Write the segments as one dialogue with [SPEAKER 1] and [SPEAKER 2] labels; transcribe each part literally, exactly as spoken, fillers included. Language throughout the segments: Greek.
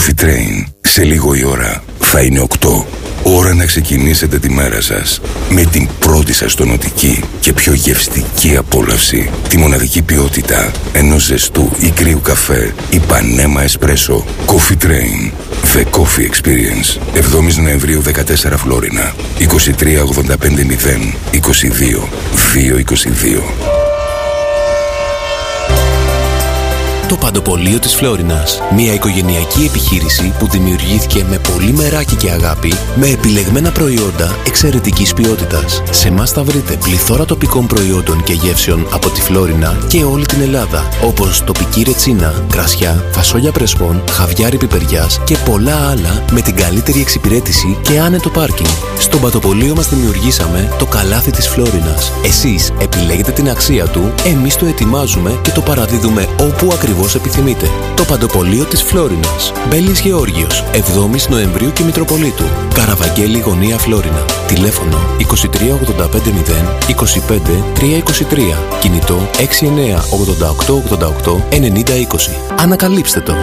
[SPEAKER 1] Coffee Train. Σε λίγο η ώρα θα είναι οκτώ. Ώρα να ξεκινήσετε τη μέρα σας με την πρώτη σας τονωτική και πιο γευστική απόλαυση. Τη μοναδική ποιότητα ενός ζεστού ή κρύου καφέ ή πανέμα εσπρέσο. Coffee Train. The Coffee Experience. εβδόμης Νοεμβρίου δεκατέσσερα Φλόρινα. είκοσι τρία ογδόντα πέντε μηδέν είκοσι δύο διακόσια είκοσι δύο.
[SPEAKER 2] Το Παντοπωλείο της Φλόρινας. Μια οικογενειακή επιχείρηση που δημιουργήθηκε με πολύ μεράκι και αγάπη, με επιλεγμένα προϊόντα εξαιρετικής ποιότητας. Σε εμάς θα βρείτε πληθώρα τοπικών προϊόντων και γεύσεων από τη Φλόρινα και όλη την Ελλάδα, όπως τοπική ρετσίνα, κρασιά, φασόλια πρεσπών, χαβιάρι πιπεριάς και πολλά άλλα με την καλύτερη εξυπηρέτηση και άνετο πάρκινγκ. Στον Παντοπωλείο μας δημιουργήσαμε το καλάθι της Φλόρινας. Εσείς επιλέγετε την αξία του, εμείς το ετοιμάζουμε και το παραδίδουμε όπου ακριβώς επιθυμείτε. Το Παντοπωλείο της Φλόρινας. Μπέλης Γεώργιος, εβδόμης Νοεμβρίου και Μητροπολίτου. Καραβαγγέλη Γωνία Φλόρινα. Τηλέφωνο είκοσι τρία ογδόντα πέντε μηδέν είκοσι πέντε τριακόσια είκοσι τρία. Κινητό έξι εννιά ογδόντα οκτώ ογδόντα οκτώ ενενήντα είκοσι. Ανακαλύψτε το.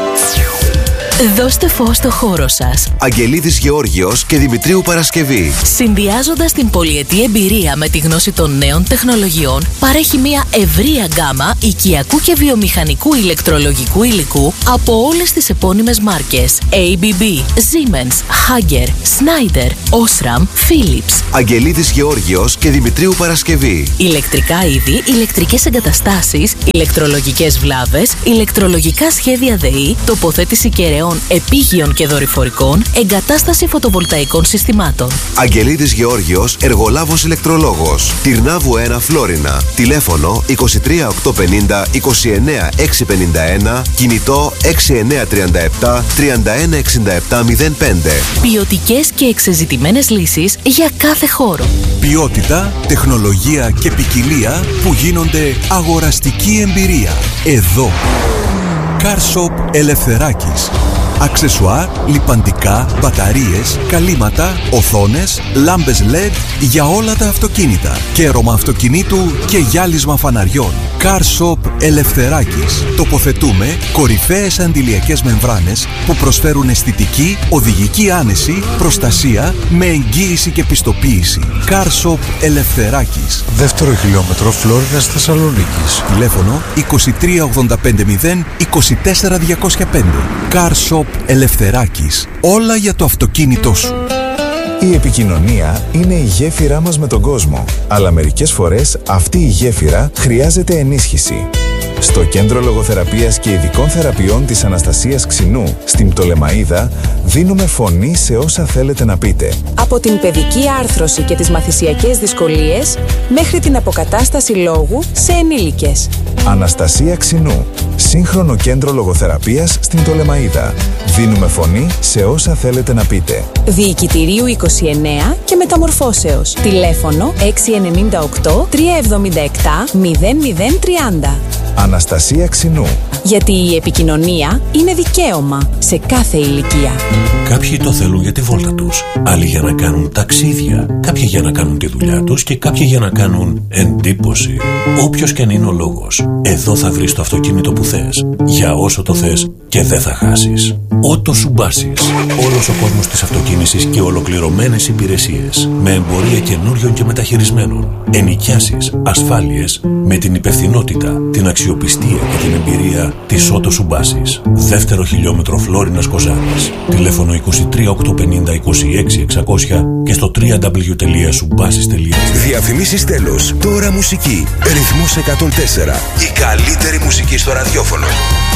[SPEAKER 3] Δώστε φως στο χώρο σας.
[SPEAKER 4] Αγγελίδης Γεώργιος και Δημητρίου Παρασκευή.
[SPEAKER 3] Συνδυάζοντας την πολυετή εμπειρία με τη γνώση των νέων τεχνολογιών, παρέχει μια ευρεία γκάμα οικιακού και βιομηχανικού ηλεκτρολογικού υλικού από όλες τις επώνυμες μάρκες έι μπι μπι, Siemens, Hager, Schneider, Osram, Philips.
[SPEAKER 4] Αγγελίδης Γεώργιος και Δημητρίου Παρασκευή.
[SPEAKER 3] Ηλεκτρικά είδη, ηλεκτρικές εγκαταστάσεις, ηλεκτρολογικές βλάβες, ηλεκτρολογικά σχέδια ΔΕΗ, τοποθέτηση κεραιών επίγειων και δορυφορικών, εγκατάσταση φωτοβολταϊκών συστημάτων.
[SPEAKER 4] Αγγελίδης Γεώργιος, εργολάβος ηλεκτρολόγος. Τυρνάβου ένα Φλόρινα. Τηλέφωνο είκοσι τρία οκτακόσια πενήντα είκοσι εννέα εξακόσια πενήντα ένα. Κινητό έξι εννιά τριάντα επτά τριάντα ένα εξήντα επτά μηδέν πέντε.
[SPEAKER 3] Ποιοτικές και εξεζητημένες λύσεις για κάθε χώρο.
[SPEAKER 5] Ποιότητα, τεχνολογία και ποικιλία που γίνονται αγοραστική εμπειρία. Εδώ. Car Shop Ελευθεράκης. Αξεσουάρ, λιπαντικά, μπαταρίες, καλύματα, οθόνες, λάμπες ελ ι ντι για όλα τα αυτοκίνητα. Κέρωμα αυτοκινήτου και γυάλισμα φαναριών. Car Shop Ελευθεράκης. Τοποθετούμε κορυφαίες αντιλιακές μεμβράνες που προσφέρουν αισθητική, οδηγική άνεση, προστασία με εγγύηση και πιστοποίηση. Car Shop Ελευθεράκης.
[SPEAKER 6] Δεύτερο χιλιόμετρο Φλόρινας Θεσσαλονίκης.
[SPEAKER 5] Τηλέφωνο είκοσι τρία ογδόντα πέντε μηδέν είκοσι τέσσερα διακόσια πέντε. Car Shop Ελευθεράκης. Όλα για το αυτοκίνητό σου.
[SPEAKER 7] Η επικοινωνία είναι η γέφυρά μας με τον κόσμο, αλλά μερικές φορές αυτή η γέφυρα χρειάζεται ενίσχυση. Στο Κέντρο Λογοθεραπείας και Ειδικών Θεραπείων της Αναστασίας Ξινού, στην Πτολεμαΐδα, δίνουμε φωνή σε όσα θέλετε να πείτε.
[SPEAKER 8] Από την παιδική άρθρωση και τις μαθησιακές δυσκολίες, μέχρι την αποκατάσταση λόγου σε ενήλικες.
[SPEAKER 7] Αναστασία Ξινού, σύγχρονο Κέντρο Λογοθεραπείας στην Πτολεμαΐδα. Δίνουμε φωνή σε όσα θέλετε να πείτε.
[SPEAKER 8] Διοικητηρίου είκοσι εννέα και Μεταμορφώσεως. Τηλέφωνο έξι εννιά οκτώ τρία εβδομήντα επτά μηδέν μηδέν τριάντα.
[SPEAKER 7] Αναστασία Ξινού.
[SPEAKER 8] Γιατί η επικοινωνία είναι δικαίωμα σε κάθε ηλικία.
[SPEAKER 9] Κάποιοι το θέλουν για τη βόλτα τους, άλλοι για να κάνουν ταξίδια, κάποιοι για να κάνουν τη δουλειά τους και κάποιοι για να κάνουν εντύπωση. Όποιος και αν είναι ο λόγος, εδώ θα βρεις το αυτοκίνητο που θες, για όσο το θες και δεν θα χάσεις. Ότο Σουμπάσης. Όλος ο κόσμος της αυτοκίνησης και ολοκληρωμένες υπηρεσίες, με εμπορία καινούριων και μεταχειρισμένων, ενοικιάσεις, ασφάλειες, με την υπευθυνότητα, την αξιοπιστία και την εμπειρία της Ότο Σουμπάσης. Δεύτερο χιλιόμετρο Φλόρινας Κοζάνης. Τηλέφωνο είκοσι τρία οκτακόσια πενήντα είκοσι έξι εξακόσια και στο double-u double-u double-u τελεία σουμπάσης τελεία τζι άρ.
[SPEAKER 1] Διαφημίσεις τέλος. Τώρα μουσική. Ρυθμός εκατόν τέσσερα. Η καλύτερη μουσική στο ραδιόφωνο.